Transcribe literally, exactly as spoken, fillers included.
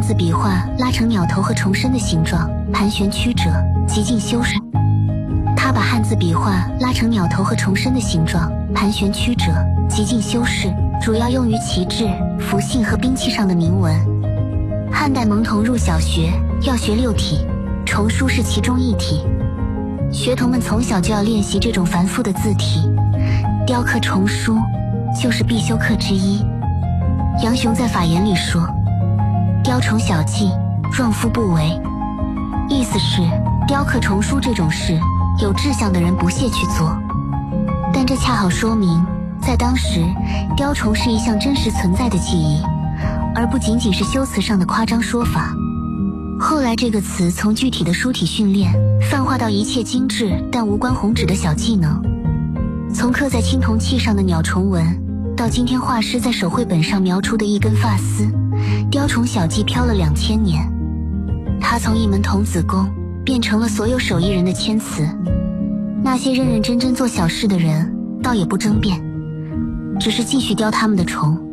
字笔画拉成鸟头和虫身的形状，盘旋曲折，极尽修饰。他把汉字笔画拉成鸟头和虫身的形状，盘旋曲折，极尽修饰，主要用于旗帜、符信和兵器上的铭文。汉代蒙童入小学要学六体，虫书是其中一体。学童们从小就要练习这种繁复的字体，雕刻虫书就是必修课之一。杨雄在法言里说：“雕虫小技，壮夫不为。”意思是雕刻虫书这种事，有志向的人不屑去做。但这恰好说明，在当时，雕虫是一项真实存在的技艺，而不仅仅是修辞上的夸张说法。后来这个词从具体的书体训练，泛化到一切精致但无关宏旨的小技能。从刻在青铜器上的鸟虫纹，到今天画师在手绘本上描出的一根发丝，雕虫小技飘了两千年。它从一门童子功变成了所有手艺人的谦词。那些认认真真做小事的人倒也不争辩，只是继续雕他们的虫。